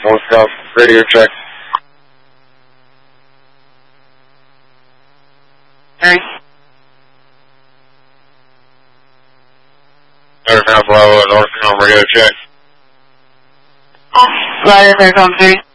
Northbound radio check. Hey. Northbound Bravo, Northbound radio check. Right in there, come 3.